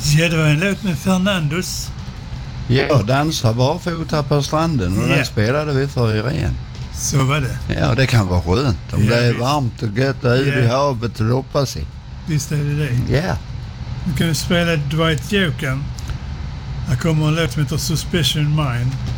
Ja, det var en låt med Fernandos. Ja, dansa barfota på stranden och den spelade vi för Irene. Så var det. Ja, det kan vara skönt om det är varmt och gött ute i havet och loppa sig. Visst är det. Ja. Nu kan vi spela Dwight Yoakam. Här kommer en låt som heter Suspicion Mine.